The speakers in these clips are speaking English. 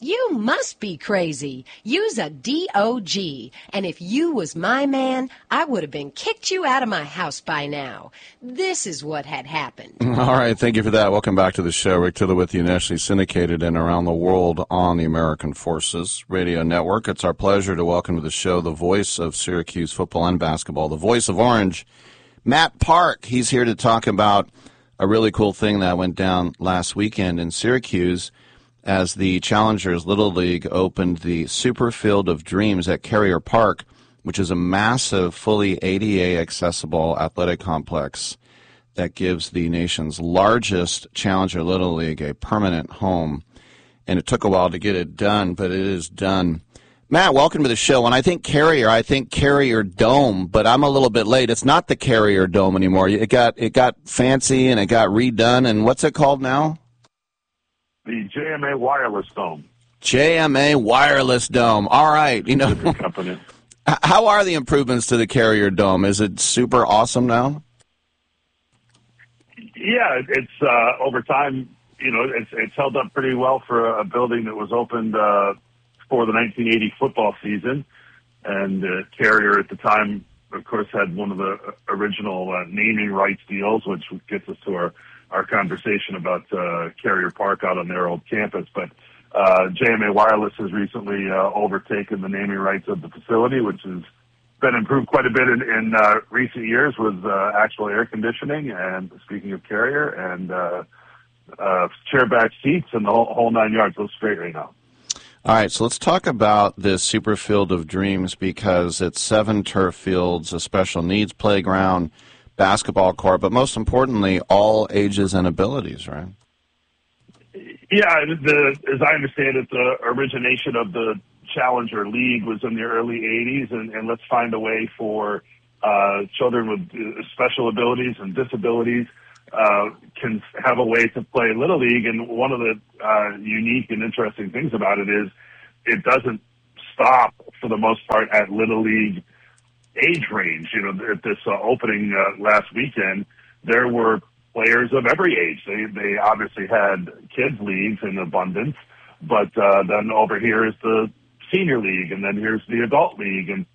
You must be crazy. Use a DOG. And if you was my man, I would have been kicked you out of my house by now. This is what had happened. All right, thank you for that. Welcome back to the show. Rick Tiller with you, nationally syndicated and around the world on the American Forces Radio Network. It's our pleasure to welcome to the show the voice of Syracuse football and basketball, the voice of Orange, Matt Park. He's here to talk about a really cool thing that went down last weekend in Syracuse as the Challengers Little League opened the Super Field of Dreams at Carrier Park, which is a massive, fully ADA accessible athletic complex that gives the nation's largest Challenger Little League a permanent home. And it took a while to get it done, but it is done. Matt, welcome to the show. When I think Carrier Dome, but I'm a little bit late. It's not the Carrier Dome anymore. It got fancy and it got redone. And what's it called now? The JMA Wireless Dome. JMA Wireless Dome. All right. You know, company. How are the improvements to the Carrier Dome? Is it super awesome now? Yeah, it's over time. You know, it's held up pretty well for a building that was opened for the 1980 football season, and Carrier at the time, of course, had one of the original naming rights deals, which gets us to our conversation about Carrier Park out on their old campus. But JMA Wireless has recently overtaken the naming rights of the facility, which has been improved quite a bit in recent years with actual air conditioning, and speaking of Carrier, and chair-back seats and the whole 9 yards. Looks great right now. All right, so let's talk about this Super Field of Dreams, because it's 7 turf fields, a special needs playground, basketball court, but most importantly, all ages and abilities, right? Yeah, as I understand it, the origination of the Challenger League was in the early 80s, and let's find a way for children with special abilities and disabilities can have a way to play Little League. And one of the unique and interesting things about it is it doesn't stop, for the most part, at Little League age range. You know, at this opening last weekend, there were players of every age. They obviously had kids leagues in abundance, but then over here is the senior league, and then here's the adult league, and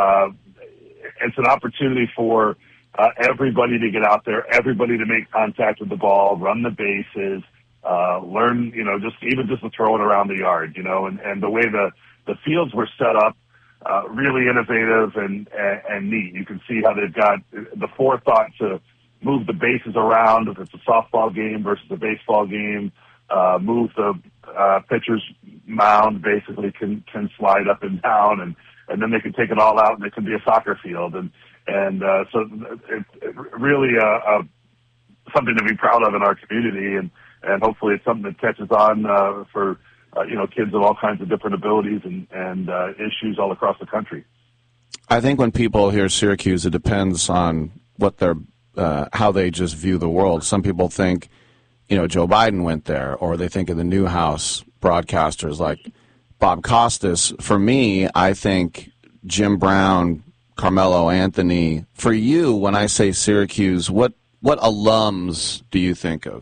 it's an opportunity for everybody to get out there, everybody to make contact with the ball, run the bases, learn, you know, just to throw it around the yard, you know, and the way the fields were set up, really innovative and neat. You can see how they've got the forethought to move the bases around if it's a softball game versus a baseball game, move the pitcher's mound basically can slide up and down, and then they can take it all out and it can be a soccer field. And so it really something to be proud of in our community, and hopefully it's something that catches on for you know, kids of all kinds of different abilities and issues all across the country. I think when people hear Syracuse, it depends on what their how they just view the world. Some people think, you know, Joe Biden went there, or they think of the Newhouse broadcasters like Bob Costas. For me, I think Jim Brown, Carmelo Anthony. For you, when I say Syracuse, what alums do you think of?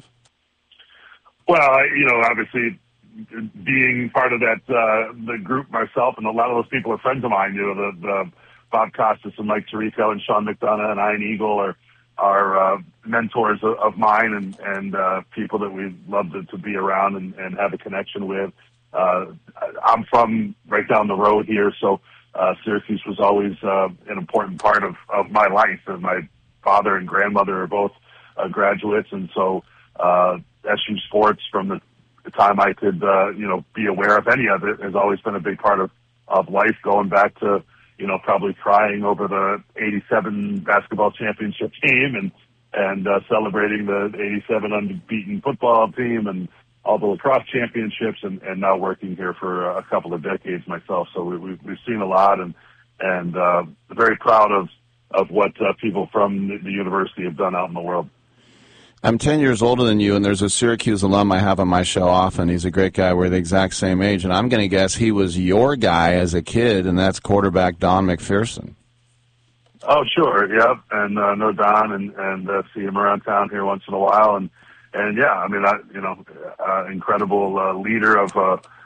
Well, you know, obviously, being part of that the group myself, and a lot of those people are friends of mine. You know, the Bob Costas and Mike Tirico and Sean McDonough and Ian Eagle are mentors of mine, and people that we love to be around and have a connection with. I'm from right down the road here, so Syracuse was always an important part of my life. And my father and grandmother are both graduates, and so SU sports from the time I could you know, be aware of any of it has always been a big part of life, going back to, you know, probably crying over the 87 basketball championship game and celebrating the 87 unbeaten football team and all the lacrosse championships, and now working here for a couple of decades myself. So we've seen a lot, and very proud of what people from the university have done out in the world. I'm 10 years older than you, and there's a Syracuse alum I have on my show often. He's a great guy. We're the exact same age, and I'm going to guess he was your guy as a kid, and that's quarterback Don McPherson. Oh, sure, yep, and know Don and see him around town here once in a while, and yeah, I mean, incredible leader of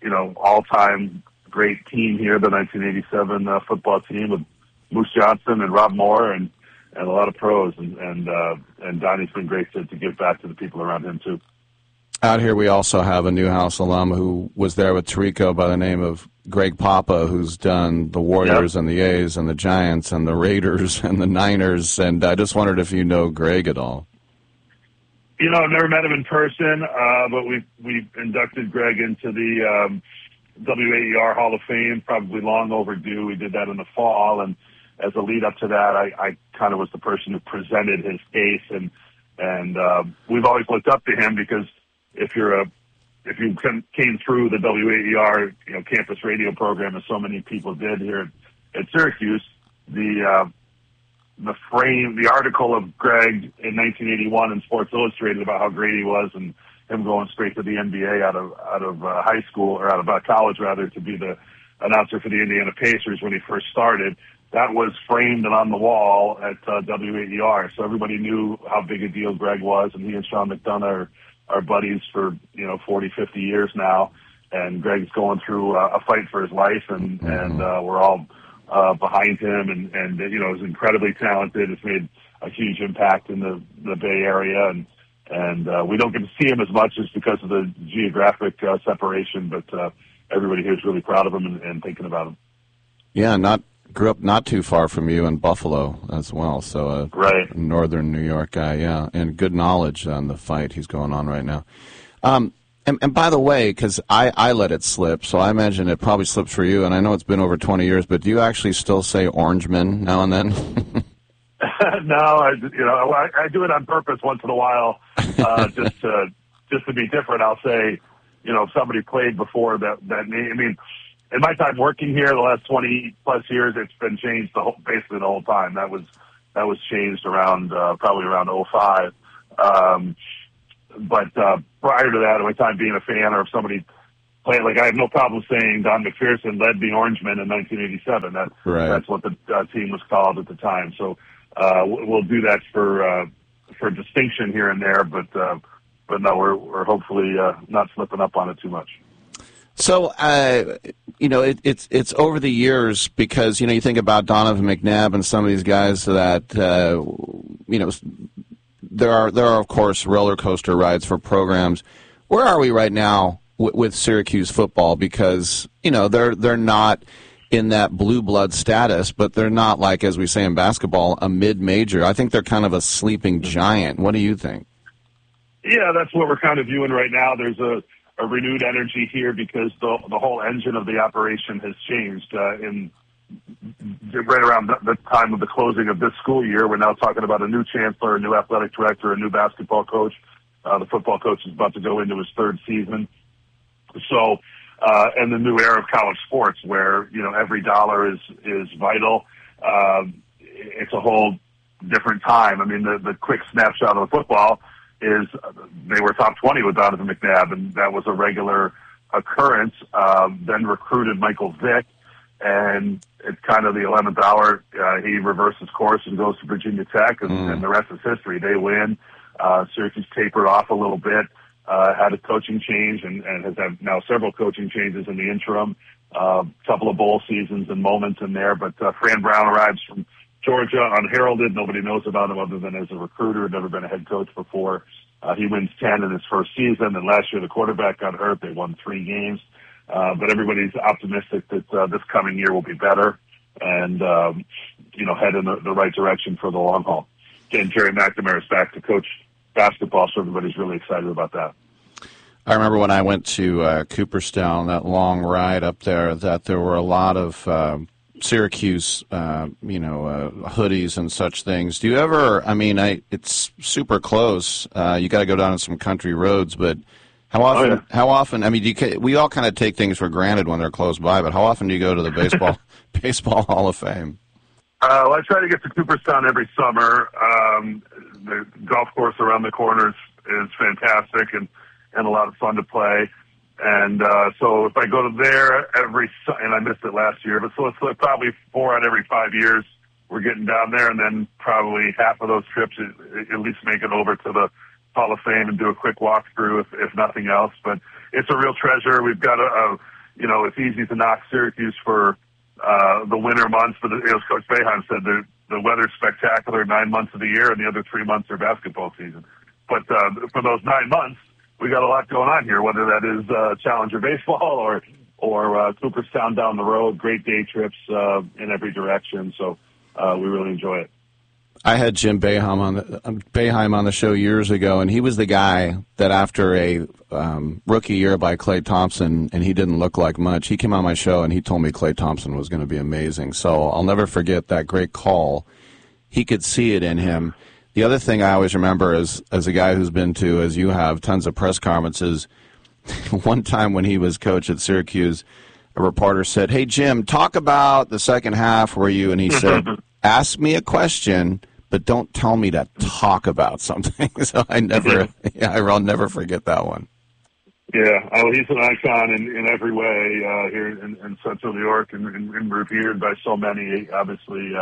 all-time great team here, the 1987 football team with Moose Johnston and Rob Moore and a lot of pros. And Donnie's been great to give back to the people around him, too. Out here we also have a Newhouse alum who was there with Tirico by the name of Greg Papa, who's done the Warriors and the A's and the Giants and the Raiders and the Niners. And I just wondered if you know Greg at all. I've never met him in person, but we've inducted Greg into the WAER Hall of Fame, probably long overdue. We did that in the fall, and as a lead up to that, I kind of was the person who presented his case, and we've always looked up to him because if you came through the WAER campus radio program, as so many people did here at Syracuse, the article of Greg in 1981 in Sports Illustrated about how great he was and him going straight to the NBA out of high school, or out of college rather, to be the announcer for the Indiana Pacers when he first started. That was framed and on the wall at WAER, so everybody knew how big a deal Greg was, and he and Sean McDonough are buddies for 40, 50 years now, and Greg's going through a fight for his life, and we're all behind him, and is incredibly talented. Has made a huge impact in the Bay Area, and we don't get to see him as much just because of the geographic separation, but everybody here is really proud of him and thinking about him. Yeah, grew up not too far from you in Buffalo as well, so right. Northern New York guy, yeah, and good knowledge on the fight he's going on right now. And by the way, because I let it slip, so I imagine it probably slips for you, and I know it's been over 20 years, but do you actually still say Orangeman now and then? No, I do it on purpose once in a while, just to be different. I'll say, if somebody played before that name. I mean, in my time working here, the last 20 plus years, it's been changed basically the whole time. That was changed around probably around 2005. But prior to that, at my time being a fan, or if somebody played, I have no problem saying Don McPherson led the Orangemen in 1987. That's what the team was called at the time. So we'll do that for distinction here and there, but no, we're hopefully not slipping up on it too much. So, it's over the years because, you think about Donovan McNabb and some of these guys that, there are, of course, roller coaster rides for programs. Where are we right now with Syracuse football? Because, they're not in that blue blood status, but they're not, like, as we say in basketball, a mid-major. I think they're kind of a sleeping giant. What do you think? Yeah, that's what we're kind of viewing right now. There's a renewed energy here because the whole engine of the operation has changed. Right around the time of the closing of this school year, we're now talking about a new chancellor, a new athletic director, a new basketball coach. The football coach is about to go into his third season. So, and the new era of college sports where, every dollar is vital. It's a whole different time. I mean, the quick snapshot of the football is they were top 20 with Donovan McNabb, and that was a regular occurrence. Then recruited Michael Vick, and it's kind of the 11th hour. He reverses course and goes to Virginia Tech, and the rest is history. They win. Syracuse tapered off a little bit, had a coaching change, and has had now several coaching changes in the interim. Couple of bowl seasons and moments in there, but Fran Brown arrives from Georgia unheralded. Nobody knows about him other than as a recruiter, never been a head coach before. He wins 10 in his first season, and last year the quarterback got hurt. They won 3 games. But everybody's optimistic that this coming year will be better and, head in the right direction for the long haul. Again, Jerry McNamara is back to coach basketball, so everybody's really excited about that. I remember when I went to Cooperstown, that long ride up there, that there were a lot of Syracuse, hoodies and such things. Do you ever? I mean, it's super close. You got to go down some country roads, but how often? How often? I mean, we all kind of take things for granted when they're close by, but how often do you go to the baseball Hall of Fame? Well, I try to get to Cooperstown every summer. The golf course around the corner is fantastic and a lot of fun to play. And so if I go to there and I missed it last year, but so it's probably 4 out of every 5 years we're getting down there, and then probably half of those trips at least make it over to the Hall of Fame and do a quick walkthrough if nothing else. But it's a real treasure. We've got it's easy to knock Syracuse for the winter months, but as Coach Boeheim said, the weather's spectacular 9 months of the year, and the other 3 months are basketball season. But for those 9 months, we got a lot going on here, whether that is Challenger baseball or Cooperstown down the road. Great day trips in every direction, so we really enjoy it. I had Jim Boeheim on the show years ago, and he was the guy that after a rookie year by Klay Thompson, and he didn't look like much, he came on my show and he told me Klay Thompson was going to be amazing. So I'll never forget that great call. He could see it in him. The other thing I always remember as a guy who's been to, as you have, tons of press conferences, one time when he was coach at Syracuse, a reporter said, "Hey, Jim, talk about the second half where you," and he said, "Ask me a question, but don't tell me to talk about something." So I'll never forget that one. Yeah, he's an icon in every way here in Central New York, and revered by so many. Obviously,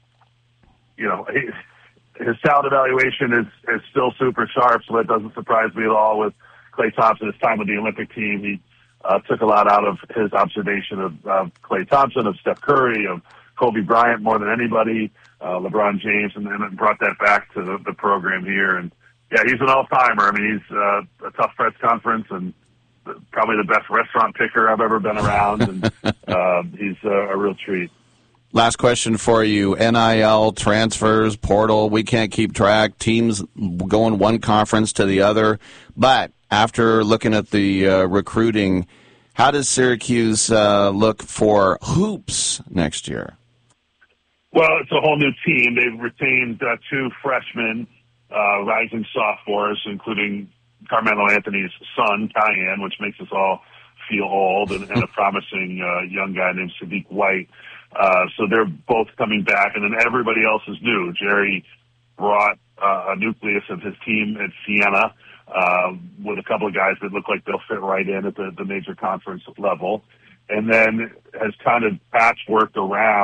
his talent evaluation is still super sharp, so that doesn't surprise me at all. With Klay Thompson, his time with the Olympic team, he took a lot out of his observation of Klay Thompson, of Steph Curry, of Kobe Bryant more than anybody, LeBron James, and then brought that back to the program here. And yeah, he's an all-timer. I mean, he's a tough press conference and probably the best restaurant picker I've ever been around, and he's a real treat. Last question for you. NIL, transfers, portal, we can't keep track. Teams going one conference to the other. But after looking at the recruiting, how does Syracuse look for hoops next year? Well, it's a whole new team. They've retained 2 freshmen, rising sophomores, including Carmelo Anthony's son, Kyan, which makes us all feel old, and a promising young guy named Sadiq White. So they're both coming back, and then everybody else is new. Jerry brought a nucleus of his team at Siena with a couple of guys that look like they'll fit right in at the major conference level, and then has kind of patchworked around